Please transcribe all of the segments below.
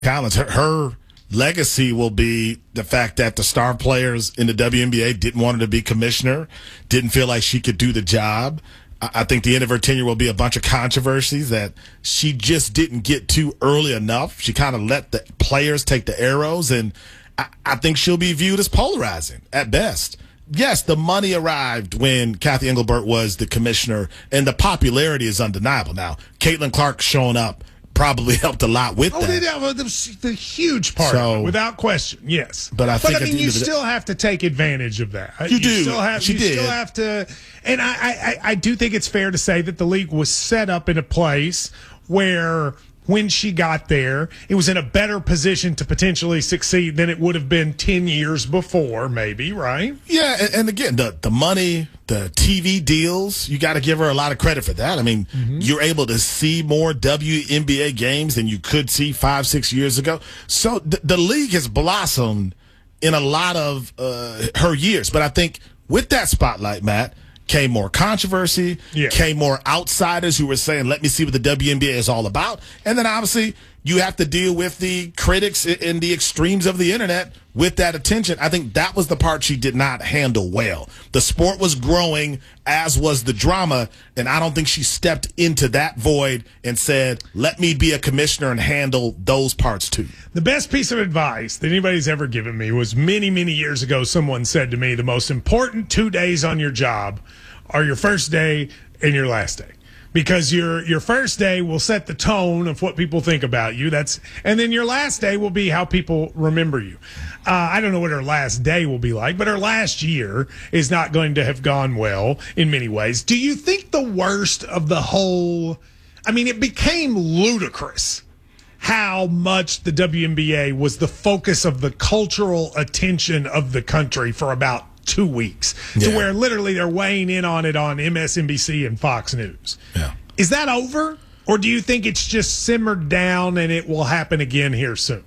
Collins, her legacy will be the fact that the star players in the WNBA didn't want her to be commissioner, didn't feel like she could do the job. I think the end of her tenure will be a bunch of controversies that she just didn't get to early enough. She kind of let the players take the arrows, and I think she'll be viewed as polarizing at best. Yes, the money arrived when Kathy Engelbert was the commissioner, and the popularity is undeniable. Now, Caitlin Clark showing up probably helped a lot with that. The huge part of it, without question, yes. But I mean, you still have to take advantage of that. You do. Still have to, and I do think it's fair to say that the league was set up in a place where, when she got there, it was in a better position to potentially succeed than it would have been 10 years before, maybe, right? Yeah, and again, the money, the TV deals, you got to give her a lot of credit for that. I mean, you're able to see more WNBA games than you could see 5-6 years ago. So the league has blossomed in a lot of her years. But I think with that spotlight, Matt, came more controversy, came more outsiders who were saying, let me see what the WNBA is all about. And then obviously you have to deal with the critics in the extremes of the internet with that attention. I think that was the part she did not handle well. The sport was growing, as was the drama, and I don't think she stepped into that void and said, let me be a commissioner and handle those parts too. The best piece of advice that anybody's ever given me was many, many years ago. Someone said to me, the most important 2 days on your job are your first day and your last day. Because your first day will set the tone of what people think about you. And then your last day will be how people remember you. I don't know what her last day will be like, but her last year is not going to have gone well in many ways. Do you think the worst of the whole, I mean, it became ludicrous how much the WNBA was the focus of the cultural attention of the country for about 2 weeks, to where literally they're weighing in on it on MSNBC and Fox News. Yeah. Is that over, or do you think it's just simmered down and it will happen again here soon?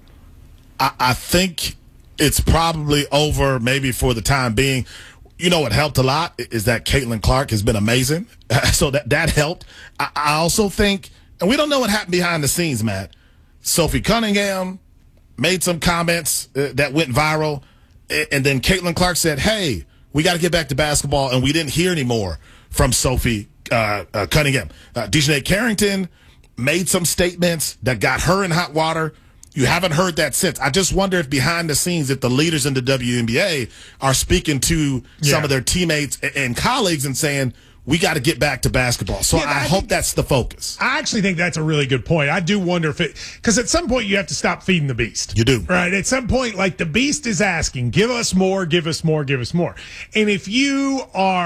I think it's probably over, maybe for the time being. You know what helped a lot is that Caitlin Clark has been amazing. So that helped. I also think, and we don't know what happened behind the scenes, Matt. Sophie Cunningham made some comments that went viral. And then Caitlin Clark said, hey, we got to get back to basketball. And we didn't hear any more from Sophie Cunningham. Dejanay Carrington made some statements that got her in hot water. You haven't heard that since. I just wonder if behind the scenes, if the leaders in the WNBA are speaking to some of their teammates and colleagues and saying, we got to get back to basketball. So I hope that's the focus. I actually think that's a really good point. I do wonder if because at some point you have to stop feeding the beast. You do. Right? At some point, like, the beast is asking, give us more, give us more, give us more. And if you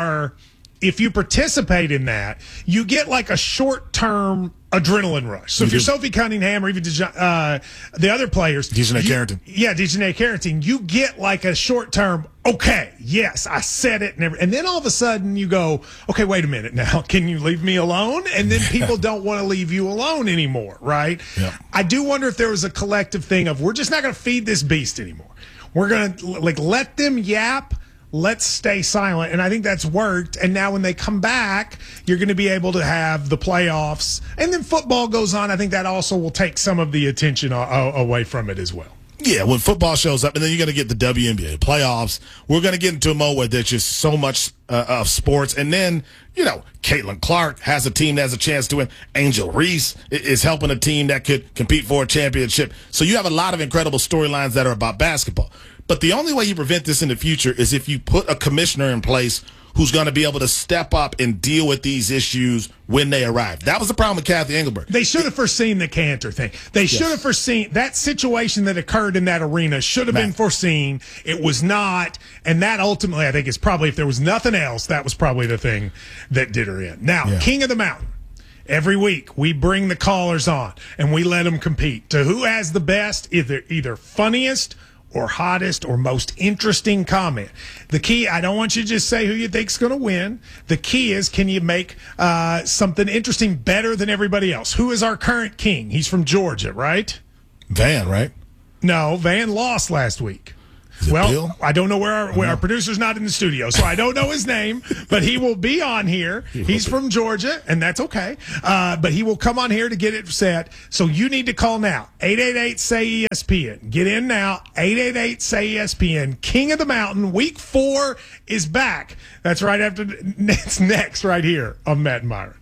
participate in that, you get like a short-term adrenaline rush. So if you're Sophie Cunningham or even the other players, Dejanay Carrington. Yeah, Dejanay Carrington, you get like a short-term, okay, yes, I said it. And then all of a sudden you go, okay, wait a minute now. Can you leave me alone? And then people don't want to leave you alone anymore, right? Yeah. I do wonder if there was a collective thing of, we're just not going to feed this beast anymore. We're going to let them yap. Let's stay silent. And I think that's worked. And now when they come back, you're going to be able to have the playoffs. And then football goes on. I think that also will take some of the attention away from it as well. Yeah, when football shows up, and then you're going to get the WNBA playoffs. We're going to get into a mode where there's just so much of sports. And then, Caitlin Clark has a team that has a chance to win. Angel Reese is helping a team that could compete for a championship. So you have a lot of incredible storylines that are about basketball. But the only way you prevent this in the future is if you put a commissioner in place who's going to be able to step up and deal with these issues when they arrive. That was the problem with Kathy Engelbert. They should have foreseen the Cantor thing. They should have foreseen that situation that occurred in that arena should have been foreseen. It was not. And that ultimately, I think, is probably, if there was nothing else, that was probably the thing that did her in. Now, King of the Mountain. Every week, we bring the callers on, and we let them compete to who has the best, either funniest or hottest or most interesting comment. The key, I don't want you to just say who you think's going to win. The key is, can you make something interesting better than everybody else? Who is our current king? He's from Georgia, right? Van, right? No, Van lost last week. Well, Bill? I don't know where our producer's not in the studio, so I don't know his name, but he will be on here. He's from Georgia, and that's okay. But he will come on here to get it set. So you need to call now. 888-SAY-ESPN. Get in now. 888-SAY-ESPN. King of the Mountain. Week 4 is back. That's right after it's next right here on Matt and Myron.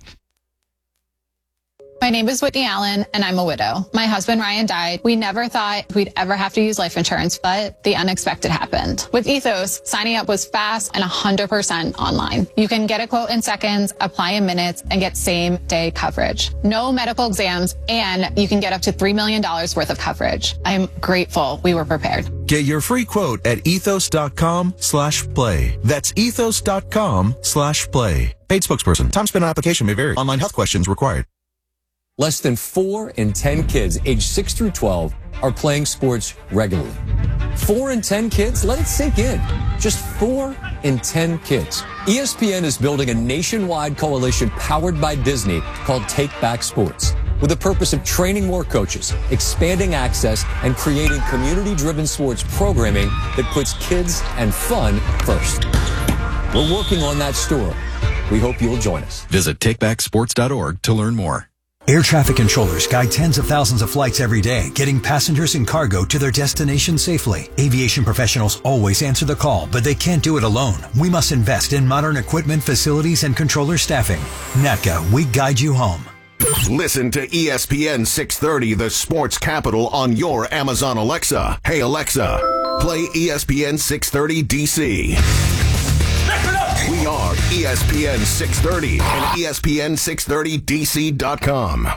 My name is Whitney Allen, and I'm a widow. My husband, Ryan, died. We never thought we'd ever have to use life insurance, but the unexpected happened. With Ethos, signing up was fast and 100% online. You can get a quote in seconds, apply in minutes, and get same-day coverage. No medical exams, and you can get up to $3 million worth of coverage. I'm grateful we were prepared. Get your free quote at ethos.com/play. That's ethos.com/play. Paid spokesperson. Time spent on application may vary. Online health questions required. Less than 4 in 10 kids aged 6 through 12 are playing sports regularly. 4 in 10 kids? Let it sink in. Just 4 in 10 kids. ESPN is building a nationwide coalition powered by Disney called Take Back Sports, with the purpose of training more coaches, expanding access, and creating community-driven sports programming that puts kids and fun first. We're working on that story. We hope you'll join us. Visit takebacksports.org to learn more. Air traffic controllers guide tens of thousands of flights every day, getting passengers and cargo to their destination safely. Aviation professionals always answer the call, but they can't do it alone. We must invest in modern equipment, facilities, and controller staffing. NATCA, we guide you home. Listen to ESPN 630, the sports capital, on your Amazon Alexa. Hey Alexa, play ESPN 630 DC. We are ESPN 630 and ESPN630DC.com.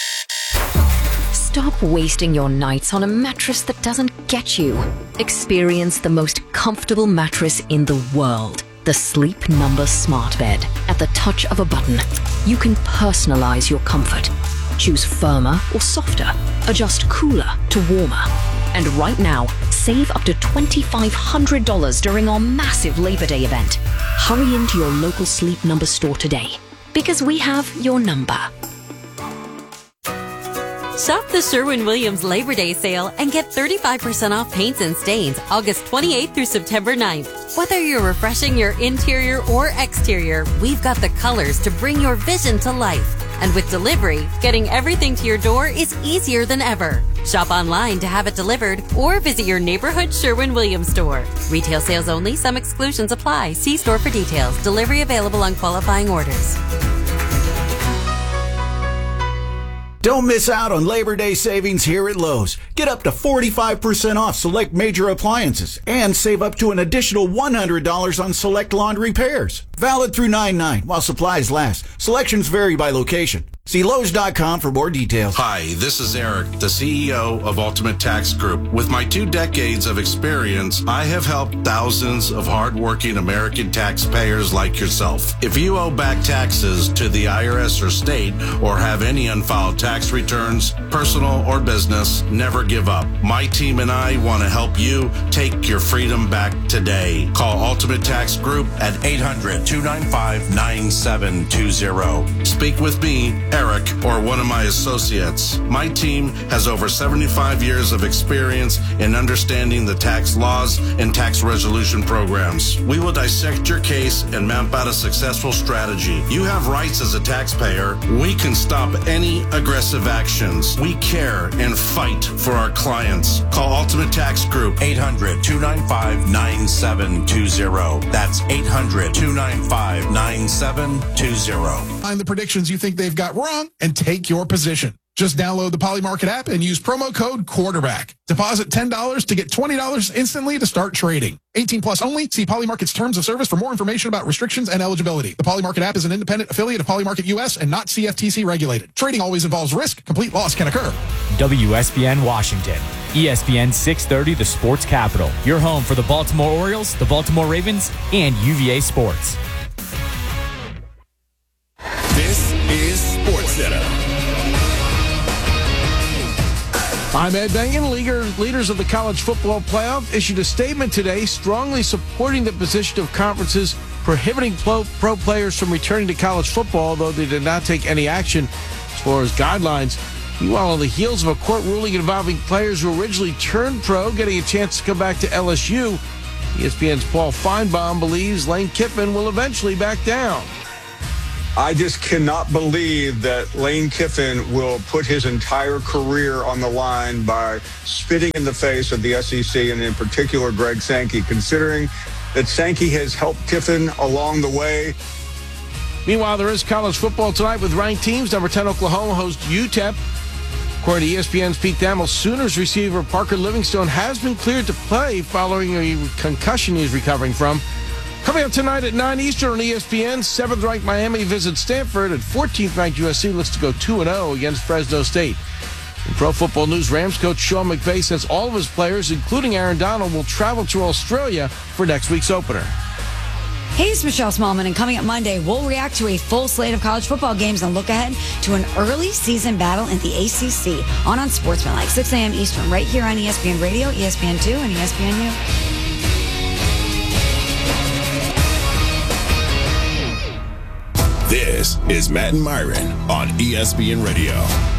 Stop wasting your nights on a mattress that doesn't get you. Experience the most comfortable mattress in the world. The Sleep Number Smart Bed. At the touch of a button, you can personalize your comfort. Choose firmer or softer. Adjust cooler to warmer. And right now, save up to $2,500 during our massive Labor Day event. Hurry into your local Sleep Number store today, because we have your number. Shop the Sherwin-Williams Labor Day sale and get 35% off paints and stains August 28th through September 9th. Whether you're refreshing your interior or exterior, we've got the colors to bring your vision to life. And with delivery, getting everything to your door is easier than ever. Shop online to have it delivered or visit your neighborhood Sherwin-Williams store. Retail sales only. Some exclusions apply. See store for details. Delivery available on qualifying orders. Don't miss out on Labor Day savings here at Lowe's. Get up to 45% off select major appliances and save up to an additional $100 on select laundry repairs. Valid through 9/9 while supplies last. Selections vary by location. See Lowe's.com for more details. Hi, this is Eric, the CEO of Ultimate Tax Group. With my 2 decades of experience, I have helped thousands of hardworking American taxpayers like yourself. If you owe back taxes to the IRS or state or have any unfiled tax returns, personal or business, never give up. My team and I want to help you take your freedom back today. Call Ultimate Tax Group at 800-295-9720. Speak with me, Eric, or one of my associates. My team has over 75 years of experience in understanding the tax laws and tax resolution programs. We will dissect your case and map out a successful strategy. You have rights as a taxpayer. We can stop any aggressive actions. We care and fight for our clients. Call Ultimate Tax Group, 800-295-9720. That's 800-295-9720. Find the predictions you think they've got wrong and take your position. Just download the Polymarket app and use promo code quarterback. Deposit $10 to get $20 instantly to start trading. 18 plus only. See Polymarket's terms of service for more information about restrictions and eligibility. The Polymarket app is an independent affiliate of Polymarket US and not CFTC regulated. Trading always involves risk. Complete loss can occur. WSBN Washington. ESPN 630, the sports capital. Your home for the Baltimore Orioles, the Baltimore Ravens, and UVA Sports. This is SportsCenter. I'm Ed Bengen. Leaders of the college football playoff issued a statement today strongly supporting the position of conferences prohibiting pro players from returning to college football, though they did not take any action as far as guidelines. Meanwhile, on the heels of a court ruling involving players who originally turned pro getting a chance to come back to LSU, ESPN's Paul Feinbaum believes Lane Kiffin will eventually back down. I just cannot believe that Lane Kiffin will put his entire career on the line by spitting in the face of the SEC and in particular Greg Sankey, considering that Sankey has helped Kiffin along the way. Meanwhile, there is college football tonight with ranked teams. Number 10 Oklahoma hosts UTEP. According to ESPN's Pete Thamel, Sooners receiver Parker Livingstone has been cleared to play following a concussion he's recovering from. Coming up tonight at 9 Eastern on ESPN, 7th-ranked Miami visits Stanford, and 14th-ranked USC looks to go 2-0 against Fresno State. In Pro Football News, Rams coach Sean McVay says all of his players, including Aaron Donald, will travel to Australia for next week's opener. Hey, it's Michelle Smallman, and coming up Monday, we'll react to a full slate of college football games and look ahead to an early season battle in the ACC on Unsportsmanlike, 6 a.m. Eastern, right here on ESPN Radio, ESPN2, and ESPNU. This is Matt and Myron on ESPN Radio.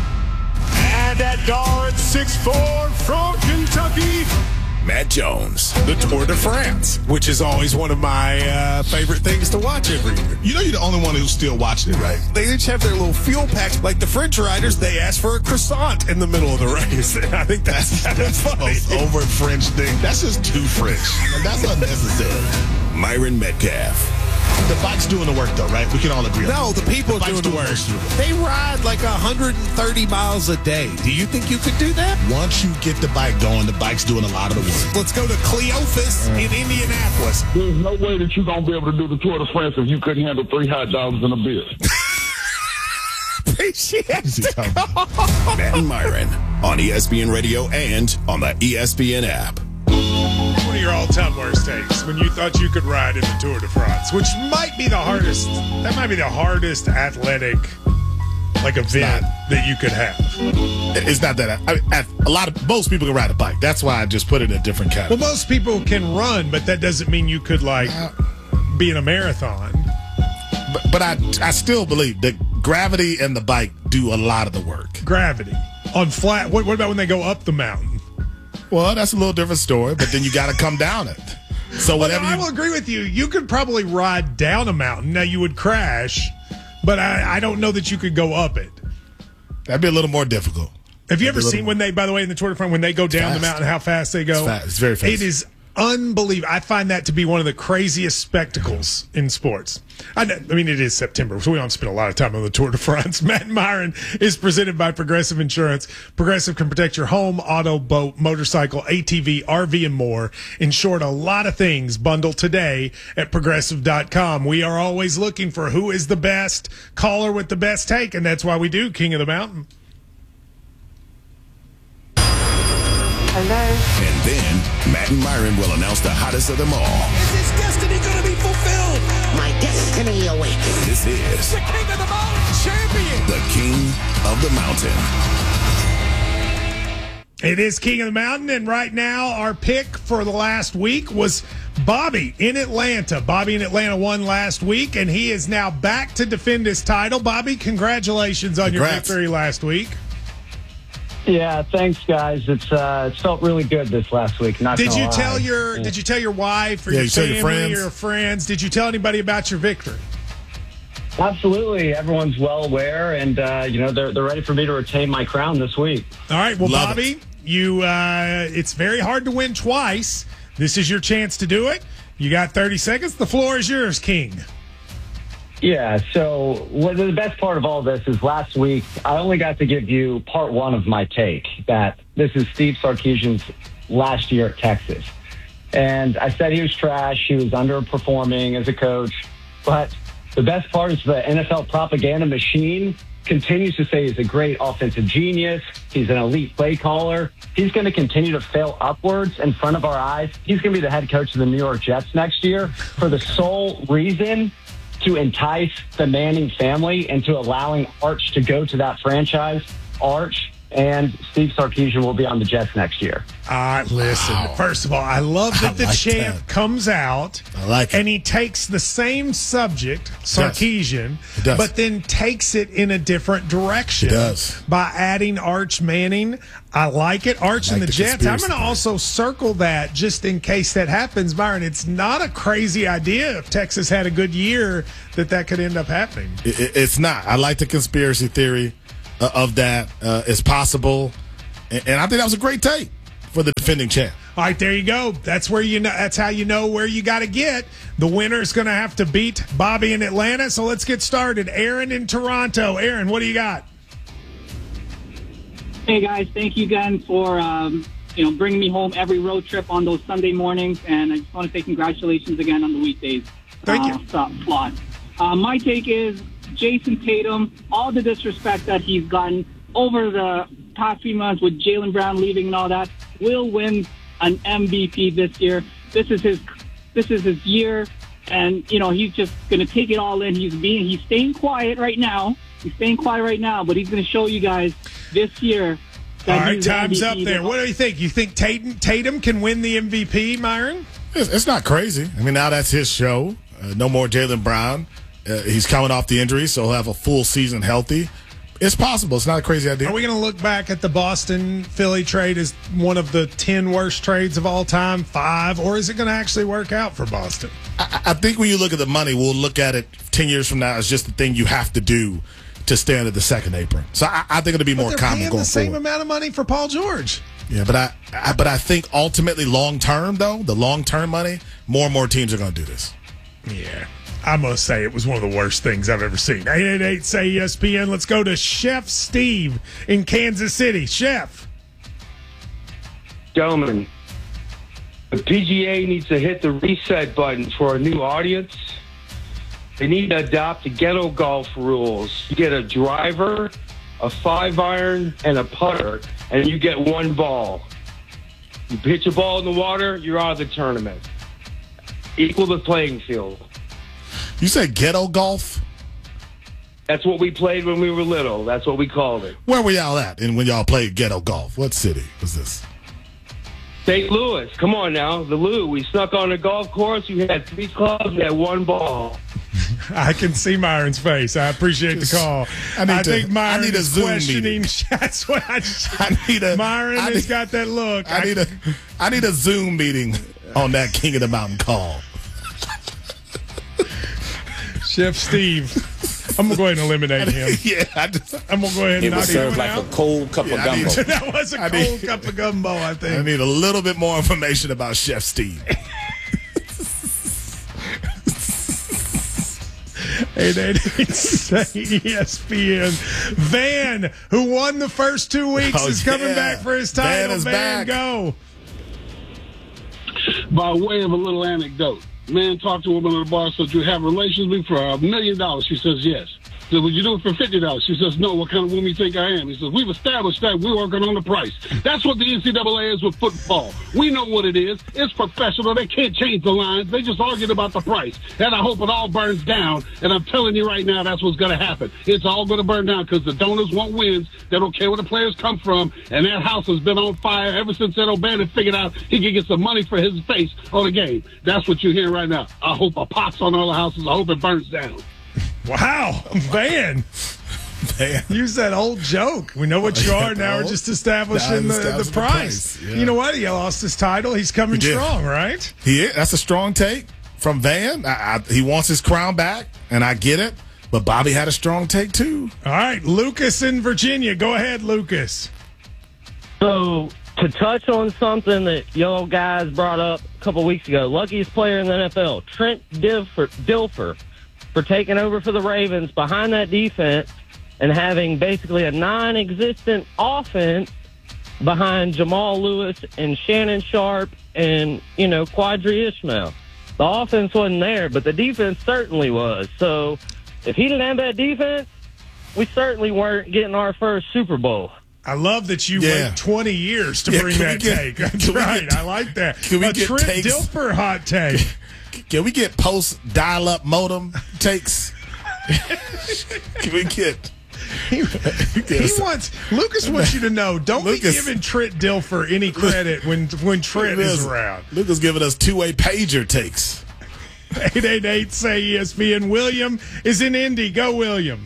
And at guard 6'4" from Kentucky, Matt Jones. The Tour de France, which is always one of my favorite things to watch every year. You know you're the only one who's still watching it, right? They each have their little fuel packs. Like the French riders, they ask for a croissant in the middle of the race. I think that's kind of funny. The most over French thing. That's just too French. And that's unnecessary. Myron Metcalf. The bike's doing the work, though, right? We can all agree on that. No, the people are doing the work. They ride like 130 miles a day. Do you think you could do that? Once you get the bike going, the bike's doing a lot of the work. Let's go to Cleophas in Indianapolis. There's no way that you're going to be able to do the Tour de France if you couldn't handle 3 hot dogs and a beer. Appreciate it. Matt and Myron on ESPN Radio and on the ESPN app. One of your all-time worst takes when you thought you could ride in the Tour de France, which might be the hardest. That might be the hardest athletic event that you could have. It's not that. Most people can ride a bike. That's why I just put it in a different category. Well, most people can run, but that doesn't mean you could be in a marathon. But I still believe that gravity and the bike do a lot of the work. Gravity on flat. What about when they go up the mountain? Well, that's a little different story, but then you got to come down it. So whatever. I will agree with you. You could probably ride down a mountain. Now you would crash, but I don't know that you could go up it. That'd be a little more difficult. Have you ever seen when they, by the way, in the Tour de France, when they go down the mountain, how fast they go? It's fast. It's very fast. It is unbelievable. I find that to be one of the craziest spectacles in sports. I mean, it is September, so we don't spend a lot of time on the Tour de France. Matt and Myron is presented by Progressive Insurance. Progressive can protect your home, auto, boat, motorcycle, ATV, RV, and more. In short, a lot of things. Bundle today at Progressive.com. We are always looking for who is the best caller with the best take, and that's why we do King of the Mountain. Hello. And then Matt and Myron will announce the hottest of them all. Is his destiny going to be fulfilled? My destiny awaits. This is the King of the Mountain champion. The King of the Mountain. It is King of the Mountain, and right now our pick for the last week was Bobby in Atlanta. Bobby in Atlanta won last week, and he is now back to defend his title. Bobby, congratulations on your victory last week. Yeah, thanks, guys. It's felt really good this last week. Did you tell your wife or your family or friends? Did you tell anybody about your victory? Absolutely. Everyone's well aware, and they're ready for me to retain my crown this week. All right. Well, Bobby, it's very hard to win twice. This is your chance to do it. You got 30 seconds. The floor is yours, King. Yeah, so the best part of all this is last week, I only got to give you part one of my take, that this is Steve Sarkisian's last year at Texas. And I said he was trash, he was underperforming as a coach, but the best part is the NFL propaganda machine continues to say he's a great offensive genius, he's an elite play caller, he's going to continue to fail upwards in front of our eyes. He's going to be the head coach of the New York Jets next year for the sole reason to entice the Manning family into allowing Arch to go to that franchise. Arch and Steve Sarkisian will be on the Jets next year. Listen, First of all, I love that the champ comes out and he takes the same subject, Sarkisian, but then takes it in a different direction by adding Arch Manning. I like it. Arch and the Jets. I'm going to also circle that just in case that happens, Byron. It's not a crazy idea if Texas had a good year that could end up happening. It's not. I like the conspiracy theory of that. It's possible. And I think that was a great take for the defending champ. All right, there you go. That's where you know. That's how you know where you got to get. The winner's going to have to beat Bobby in Atlanta. So let's get started. Aaron in Toronto. Aaron, what do you got? Hey guys, thank you again for bringing me home every road trip on those Sunday mornings, and I just want to say congratulations again on the weekdays. Thank you. Slot. My take is Jason Tatum. All the disrespect that he's gotten over the past few months with Jaylen Brown leaving and all that, will win an MVP this year. This is his year, and he's just going to take it all in. He's staying quiet right now. But he's going to show you guys this year. All right, time's up there. What do you think? You think Tatum can win the MVP, Myron? It's not crazy. I mean, now that's his show. No more Jaylen Brown. He's coming off the injury, so he'll have a full season healthy. It's possible. It's not a crazy idea. Are we going to look back at the Boston-Philly trade as one of the 10 worst trades of all time, 5, or is it going to actually work out for Boston? I think when you look at the money, we'll look at it 10 years from now as just the thing you have to do to stay under the second apron. So I think it'll be more common going forward. The same amount of money for Paul George. Yeah, but I think ultimately long term though, the long term money, more and more teams are going to do this. Yeah, I must say it was one of the worst things I've ever seen. 888 say ESPN. Let's go to Chef Steve in Kansas City. Chef, gentlemen, the PGA needs to hit the reset button for a new audience. They need to adopt the ghetto golf rules. You get a driver, a 5-iron, and a putter, and you get one ball. You pitch a ball in the water, you're out of the tournament. Equal the playing field. You said ghetto golf? That's what we played when we were little. That's what we called it. Where were y'all at and when y'all played ghetto golf? What city was this? St. Louis. Come on now. The Lou. We snuck on the golf course. You had 3 clubs. You had 1 ball. I can see Myron's face. I appreciate the call. I think Myron is questioning. That's what Myron has got that look. I need a Zoom meeting on that King of the Mountain call. Chef Steve, I'm gonna go ahead and eliminate him. I'm gonna go ahead and knock him like out. A cold cup of gumbo. That was a cold cup of gumbo, I think. I need a little bit more information about Chef Steve. 888 ESPN. Van, who won the first 2 weeks, is coming back for his title. Van, go. By way of a little anecdote, man talked to a woman at the bar, said, "Do you have relations with me for $1 million?" She says, "Yes." He said, "Would you do it for $50?" She says, "No. What kind of woman you think I am?" He says, "We've established that. We're working on the price." That's what the NCAA is with football. We know what it is. It's professional. They can't change the lines. They just argued about the price. And I hope it all burns down. And I'm telling you right now, that's what's going to happen. It's all going to burn down because the donors want wins. They don't care where the players come from. And that house has been on fire ever since Ed O'Bannon figured out he could get some money for his face on the game. That's what you're hearing right now. I hope a pox on all the houses. I hope it burns down. Wow, Van. Use that old joke. We know what you are now. We're just establishing the price. Yeah. You know what? He lost his title. He's coming strong, right? That's a strong take from Van. He wants his crown back, and I get it. But Bobby had a strong take, too. All right, Lucas in Virginia. Go ahead, Lucas. So, to touch on something that y'all guys brought up a couple weeks ago, luckiest player in the NFL, Trent Dilfer, for taking over for the Ravens behind that defense and having basically a non-existent offense behind Jamal Lewis and Shannon Sharp and, Quadri Ishmael. The offense wasn't there, but the defense certainly was. So if he didn't have that defense, we certainly weren't getting our first Super Bowl. I love that you wait 20 years to bring that take. That's right. I like that. Can we get Trent Dilfer hot take. Can we get post dial-up modem takes? Can we get Lucas wants you to know, don't be giving Trent Dilfer any credit when Trent is around. Lucas giving us two-way pager takes. 888-SAY-ESPN. William is in Indy. Go, William.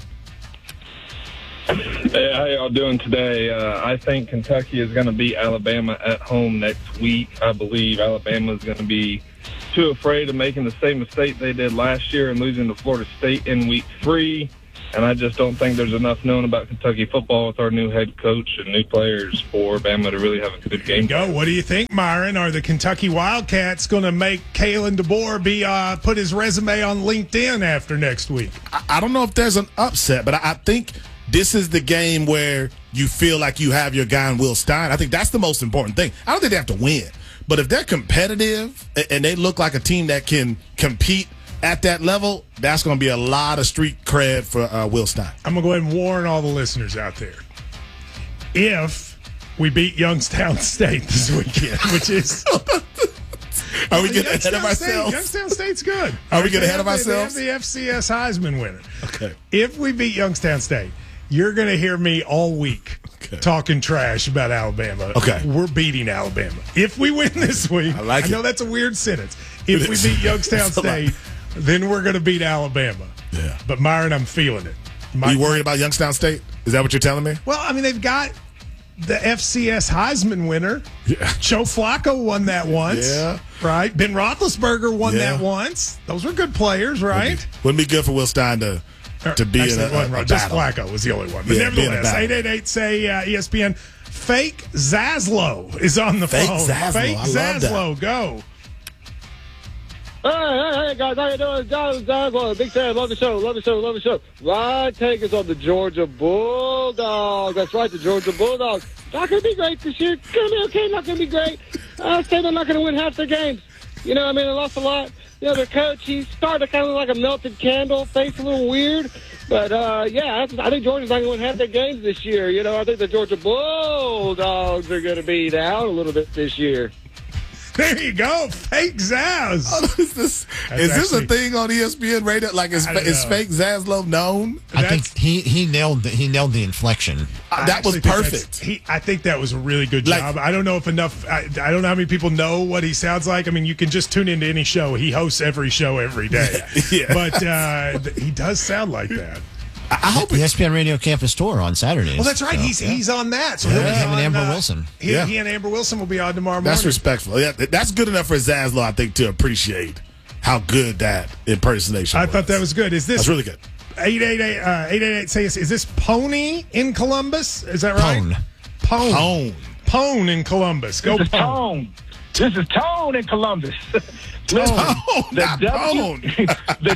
Hey, how y'all doing today? I think Kentucky is going to beat Alabama at home next week. I believe Alabama is going to be too afraid of making the same mistake they did last year and losing to Florida State in week 3. And I just don't think there's enough known about Kentucky football with our new head coach and new players for Bama to really have a good game. Go. What do you think, Myron? Are the Kentucky Wildcats going to make Kalen DeBoer put his resume on LinkedIn after next week? I don't know if there's an upset, but I think this is the game where you feel like you have your guy in Will Stein. I think that's the most important thing. I don't think they have to win. But if they're competitive and they look like a team that can compete at that level, that's going to be a lot of street cred for Will Stein. I'm going to go ahead and warn all the listeners out there. If we beat Youngstown State this weekend, which is... Are we getting ahead of ourselves? Youngstown State's good. Are we getting ahead of ourselves? They have the FCS Heisman winner. Okay. If we beat Youngstown State, you're going to hear me all week talking trash about Alabama. Okay. We're beating Alabama. If we win this week, I know that's a weird sentence. If we beat Youngstown State, then we're going to beat Alabama. Yeah. But, Myron, I'm feeling it. Are you worried about Youngstown State? Is that what you're telling me? Well, I mean, they've got the FCS Heisman winner. Yeah. Joe Flacco won that once. Yeah. Right? Ben Roethlisberger won that once. Those were good players, right? Wouldn't be good for Will Stein to be in a Just battle. Flacco was the only one. But nevertheless, 888-SAY-ESPN. Fake Zaslow is on the phone. Fake Zaslow, go. Hey, guys, how you doing? John Zaslow, big fan, love the show. Ryan Taker's on the Georgia Bulldogs. That's right, the Georgia Bulldogs. Not going to be great this year. Going to be okay, not going to be great. State they're not going to win half their games. You know, I mean, they lost a lot. You know, their coach, he's starting to kind of look like a melted candle, face a little weird. But, I think Georgia's not going to win half their games this year. You know, I think the Georgia Bulldogs are going to be down a little bit this year. There you go, Fake Zaz. Is this a thing on ESPN radio? Like, is Fake Zaslow known? I think he nailed the inflection. That was perfect. I think that was a really good job. I don't know if enough. I don't know how many people know what he sounds like. I mean, you can just tune into any show. He hosts every show every day. Yeah. But he does sound like that. I hope the ESPN Radio Campus Tour on Saturdays. Well, that's right. He's on that. So he'll be him on, and Amber Wilson. He and Amber Wilson will be on tomorrow morning. That's respectful. Yeah, that's good enough for Zaslow, I think, to appreciate how good that impersonation was. I thought that was good. That's really good. 888 say, is this Pony in Columbus? Is that right? Pone in Columbus. Go This is Pone. This is Tone in Columbus. Tone, not Pone. The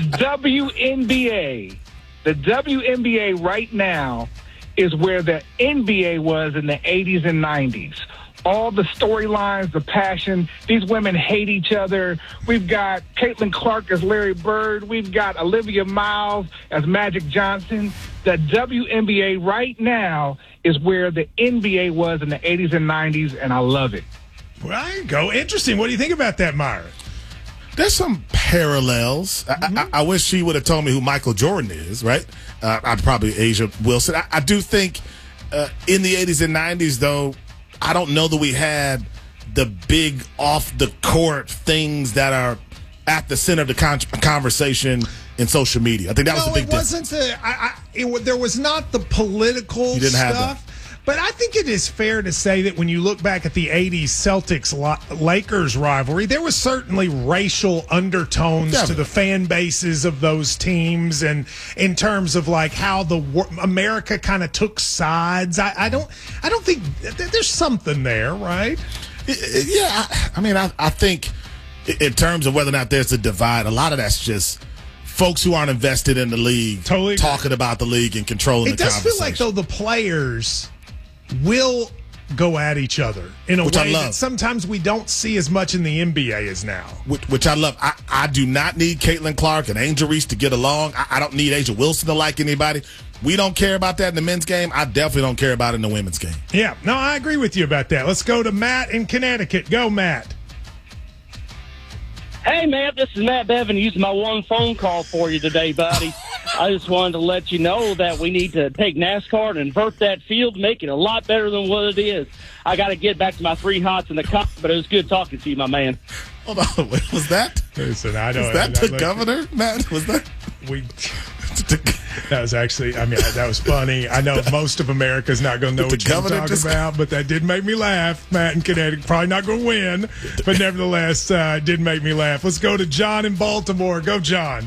WNBA. The WNBA right now is where the NBA was in the 80s and 90s. All the storylines, the passion. These women hate each other. We've got Caitlin Clark as Larry Bird. We've got Olivia Miles as Magic Johnson. The WNBA right now is where the NBA was in the 80s and 90s, and I love it. Right, go. Interesting. What do you think about that, Myron? There's some parallels. I wish she would have told me who Michael Jordan is, right? I'd probably Asia Wilson. I do think in the 80s and 90s, though, I don't know that we had the big off-the-court things that are at the center of the conversation in social media. I think that was the big difference. There was not the political You didn't stuff. have that. But I think it is fair to say that when you look back at the 80s Celtics-Lakers rivalry, there was certainly racial undertones to the fan bases of those teams, and in terms of like how America kind of took sides. I don't think there's something there, right? Yeah, I mean, I think in terms of whether or not there's a divide, a lot of that's just folks who aren't invested in the league talking about the league and controlling the conversation. It does feel like, though, the players will go at each other in a way that sometimes we don't see as much in the NBA as now. Which I love. I do not need Caitlin Clark and Angel Reese to get along. I don't need Asia Wilson to like anybody. We don't care about that in the men's game. I definitely don't care about it in the women's game. Yeah, no, I agree with you about that. Let's go to Matt in Connecticut. Go, Matt. Hey, Matt, this is Matt Bevan using my one phone call for you today, buddy. I just wanted to let you know that we need to take NASCAR and invert that field, make it a lot better than what it is. I got to get back to my 3 hots in the cup, but it was good talking to you, my man. Hold on, what was that? Listen, I know. Was that the governor, Matt? Was that? That was actually, that was funny. I know most of America's not going to know what you're talking about, but that did make me laugh. Matt in Connecticut, probably not going to win, but nevertheless, did make me laugh. Let's go to John in Baltimore. Go, John.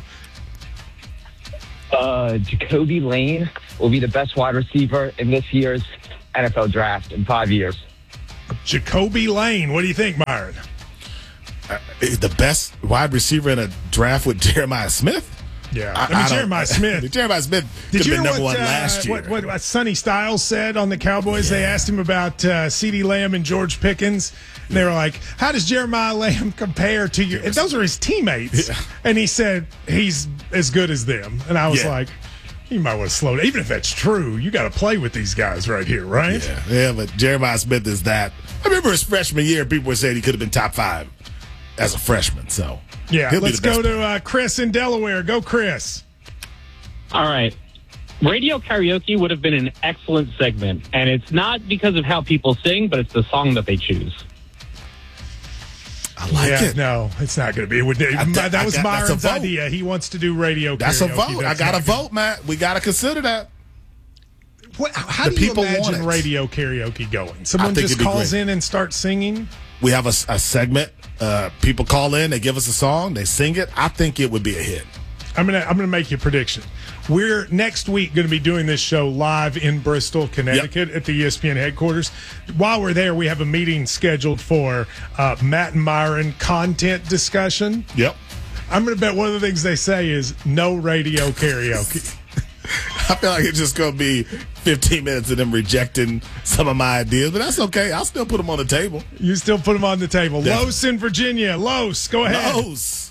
Jacoby Lane will be the best wide receiver in this year's NFL draft in 5 years. Jacoby Lane. What do you think, Myron? The best wide receiver in a draft with Jeremiah Smith? Yeah, Jeremiah Smith. Jeremiah Smith could have been number one last year. What Sonny Styles said on the Cowboys, they asked him about CeeDee Lamb and George Pickens. And they were like, how does Jeremiah Lamb compare to you? And those are his teammates. Yeah. And he said, he's as good as them. And I was like, you might want to slow down. Even if that's true, you got to play with these guys right here, right? Yeah, but Jeremiah Smith is that. I remember his freshman year, people were saying he could have been top 5 as a freshman, so. Yeah, let's go to Chris in Delaware. Go, Chris. All right. Radio karaoke would have been an excellent segment, and it's not because of how people sing, but it's the song that they choose. I like it. No, it's not going to be. That was Myron's idea. He wants to do radio karaoke. That's a vote. I got a vote, Matt. We got to consider that. How do you imagine radio karaoke going? Someone just calls in and starts singing? We have a segment. People call in, they give us a song, they sing it. I think it would be a hit. I'm gonna make you a prediction. We're next week going to be doing this show live in Bristol, Connecticut, at the ESPN headquarters. While we're there, we have a meeting scheduled for Matt and Myron content discussion. Yep. I'm going to bet one of the things they say is no radio karaoke. I feel like it's just going to be 15 minutes of them rejecting some of my ideas, but that's okay. I'll still put them on the table. You still put them on the table. Definitely. Los in Virginia. Los, go ahead. Los.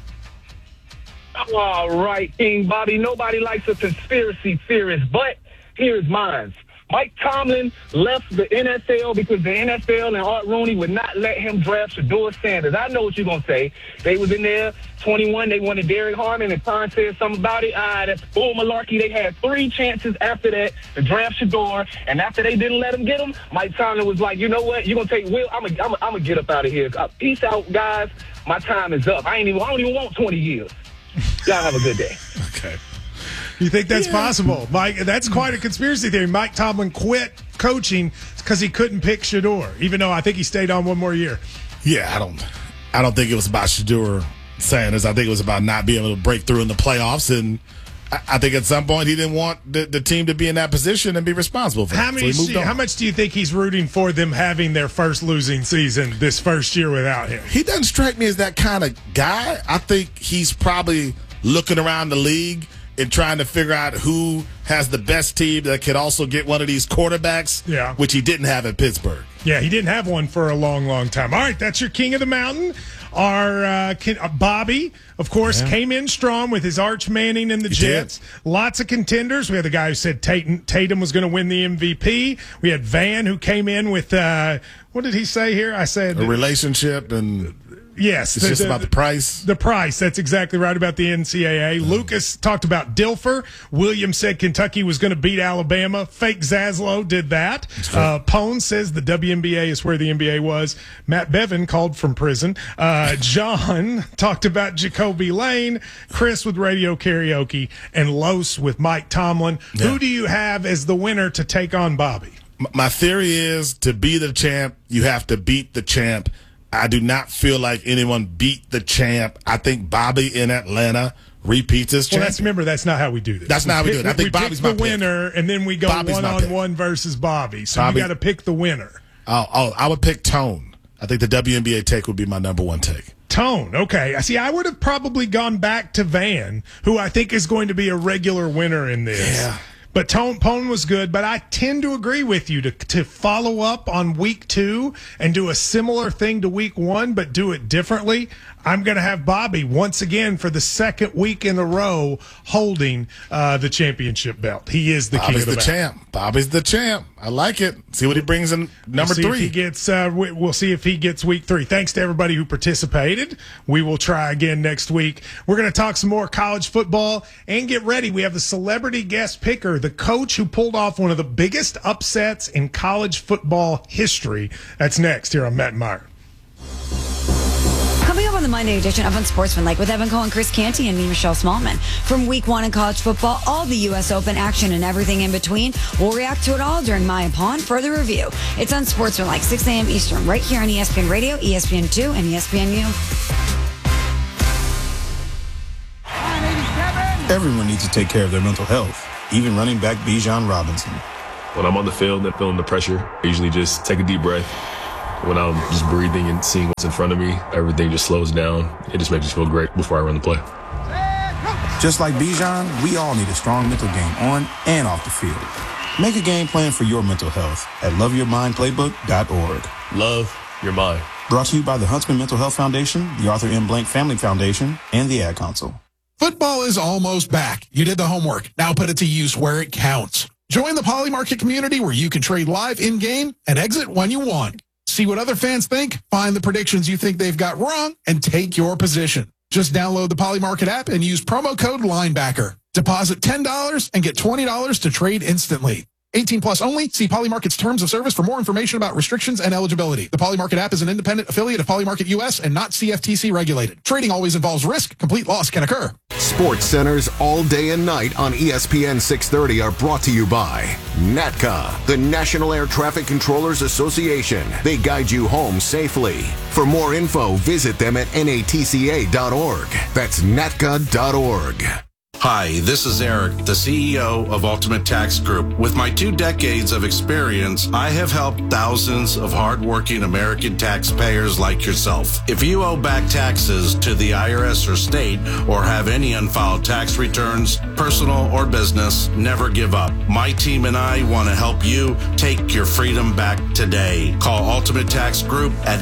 All right, King Bobby. Nobody likes a conspiracy theorist, but here's mine. Mike Tomlin left the NFL because the NFL and Art Rooney would not let him draft Shedeur Sanders. I know what you're going to say. They was in there, 21. They wanted Derek Harmon, and Tom said something about it. That's bull malarkey. They had 3 chances after that to draft Shedeur, and after they didn't let him get him, Mike Tomlin was like, you know what? You're going to take Will. I'm gonna get up out of here. Peace out, guys. My time is up. I don't even want 20 years. Y'all have a good day. Okay. You think that's possible, Mike? That's quite a conspiracy theory. Mike Tomlin quit coaching because he couldn't pick Shedeur, even though I think he stayed on one more year. Yeah, I don't think it was about Shedeur Sanders. I think it was about not being able to break through in the playoffs, and I think at some point he didn't want the team to be in that position and be responsible for it. How much do you think he's rooting for them having their first losing season this first year without him? He doesn't strike me as that kind of guy. I think he's probably looking around the league and trying to figure out who has the best team that could also get one of these quarterbacks, which he didn't have at Pittsburgh. Yeah, he didn't have one for a long, long time. All right, that's your King of the Mountain. Our Bobby, of course, came in strong with his Arch Manning and the Jets. Lots of contenders. We had the guy who said Tatum was going to win the MVP. We had Van, who came in with, what did he say here? I said a relationship and... Yes. It's just about the price. The price. That's exactly right about the NCAA. Lucas talked about Dilfer. Williams said Kentucky was going to beat Alabama. Fake Zaslow did that. Pone says the WNBA is where the NBA was. Matt Bevin called from prison. John talked about Jacoby Lane. Chris with radio karaoke. And Los with Mike Tomlin. Yeah. Who do you have as the winner to take on Bobby? My theory is to be the champ, you have to beat the champ. I do not feel like anyone beat the champ. I think Bobby in Atlanta repeats as champ. Remember, that's not how we do this. That's not how we do it. I think Bobby's my pick. We pick the winner, and then we go one-on-one versus Bobby. So you got to pick the winner. I would pick Tone. I think the WNBA take would be my number one take. Tone, okay. See, I would have probably gone back to Van, who I think is going to be a regular winner in this. Yeah. But Pone was good, but I tend to agree with you to follow up on week 2 and do a similar thing to week 1, but do it differently. I'm going to have Bobby once again for the second week in a row holding the championship belt. He is the king of the champ. Bobby's the champ. I like it. See what he brings in number 3. If he gets, we'll see if he gets week 3. Thanks to everybody who participated. We will try again next week. We're going to talk some more college football and get ready. We have the celebrity guest picker, the coach who pulled off one of the biggest upsets in college football history. That's next here on Matt and Meyer. Coming up on the Monday edition of Unsportsmanlike with Evan Cole and Chris Canty and me, Michelle Smallman. From week 1 in college football, all the U.S. Open action and everything in between. We'll react to it all during My Upon Further Review. It's Unsportsmanlike, 6 a.m. Eastern, right here on ESPN Radio, ESPN2, and ESPNU. Everyone needs to take care of their mental health, even running back Bijan Robinson. When I'm on the field and feeling the pressure, I usually just take a deep breath. When I'm just breathing and seeing what's in front of me, everything just slows down. It just makes me feel great before I run the play. Just like Bijan, we all need a strong mental game on and off the field. Make a game plan for your mental health at loveyourmindplaybook.org. Love your mind. Brought to you by the Huntsman Mental Health Foundation, the Arthur M. Blank Family Foundation, and the Ad Council. Football is almost back. You did the homework. Now put it to use where it counts. Join the Poly Market community where you can trade live in-game and exit when you want. See what other fans think, find the predictions you think they've got wrong, and take your position. Just download the Poly Market app and use promo code LINEBACKER. Deposit $10 and get $20 to trade instantly. 18 plus only. See Poly Market's terms of service for more information about restrictions and eligibility. The Poly Market app is an independent affiliate of Poly Market US and not CFTC regulated. Trading always involves risk. Complete loss can occur. Sports Centers all day and night on ESPN 630 are brought to you by NATCA, the National Air Traffic Controllers Association. They guide you home safely. For more info, visit them at natca.org. That's natca.org. Hi, this is Eric, the CEO of Ultimate Tax Group. With my 2 decades of experience, I have helped thousands of hardworking American taxpayers like yourself. If you owe back taxes to the IRS or state, or have any unfiled tax returns, personal or business, never give up. My team and I want to help you take your freedom back today. Call Ultimate Tax Group at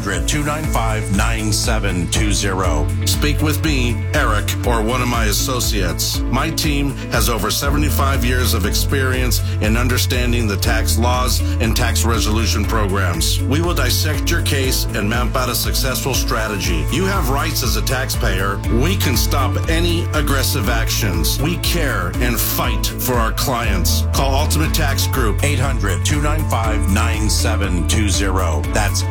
800-295-9720. Speak with me, Eric, or one of my associates. My team has over 75 years of experience in understanding the tax laws and tax resolution programs. We will dissect your case and map out a successful strategy. You have rights as a taxpayer. We can stop any aggressive actions. We care and fight for our clients. Call Ultimate Tax Group, 800-295-9720. That's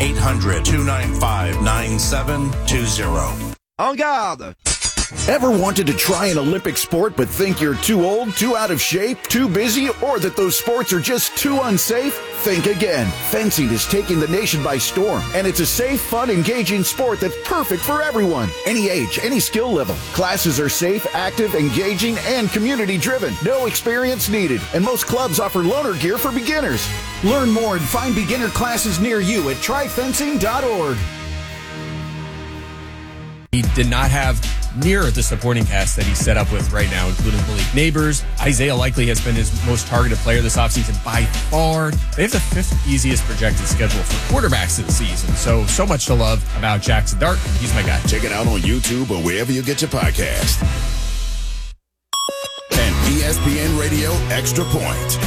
800-295-9720. En garde! Ever wanted to try an Olympic sport but think you're too old, too out of shape, too busy, or that those sports are just too unsafe? Think again. Fencing is taking the nation by storm, and it's a safe, fun, engaging sport that's perfect for everyone. Any age, any skill level. Classes are safe, active, engaging, and community-driven. No experience needed, and most clubs offer loaner gear for beginners. Learn more and find beginner classes near you at tryfencing.org. He did not have near the supporting cast that he's set up with right now, including Malik Neighbors. Isaiah Likely has been his most targeted player this offseason by far. They have the 5th easiest projected schedule for quarterbacks this season. So much to love about Jackson Dart. He's my guy. Check it out on YouTube or wherever you get your podcast. And ESPN Radio Extra Point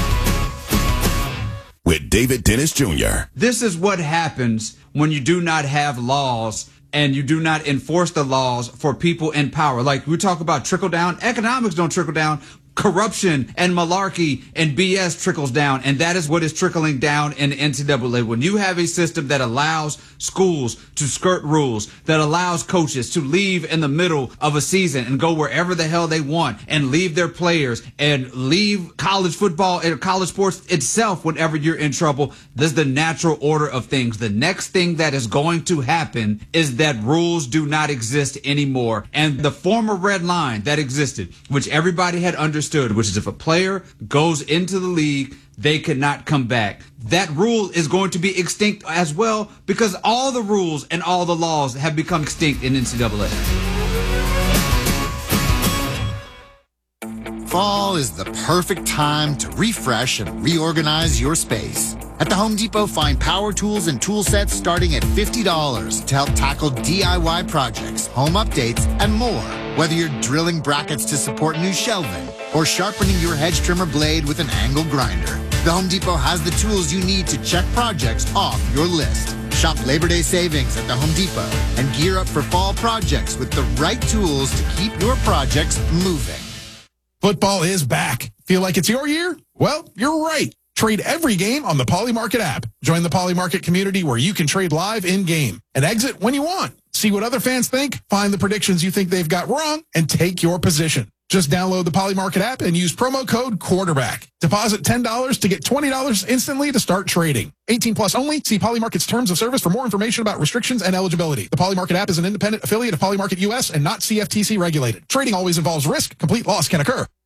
with David Dennis Jr. This is what happens when you do not have laws and you do not enforce the laws for people in power. Like we talk about trickle down, economics don't trickle down. Corruption and malarkey and BS trickles down, and that is what is trickling down in the NCAA. When you have a system that allows schools to skirt rules, that allows coaches to leave in the middle of a season and go wherever the hell they want and leave their players and leave college football and college sports itself whenever you're in trouble, this is the natural order of things. The next thing that is going to happen is that rules do not exist anymore. And the former red line that existed, which everybody had understood, which is if a player goes into the league, they cannot come back. That rule is going to be extinct as well because all the rules and all the laws have become extinct in NCAA. Fall is the perfect time to refresh and reorganize your space. At the Home Depot, find power tools and tool sets starting at $50 to help tackle DIY projects, home updates, and more. Whether you're drilling brackets to support new shelving or sharpening your hedge trimmer blade with an angle grinder, the Home Depot has the tools you need to check projects off your list. Shop Labor Day savings at the Home Depot and gear up for fall projects with the right tools to keep your projects moving. Football is back. Feel like it's your year? Well, you're right. Trade every game on the Poly Market app. Join the Poly Market community where you can trade live in-game and exit when you want. See what other fans think, find the predictions you think they've got wrong, and take your position. Just download the Poly Market app and use promo code quarterback. Deposit $10 to get $20 instantly to start trading. 18 plus only. See Poly Market's terms of service for more information about restrictions and eligibility. The Poly Market app is an independent affiliate of Poly Market US and not CFTC regulated. Trading always involves risk. Complete loss can occur.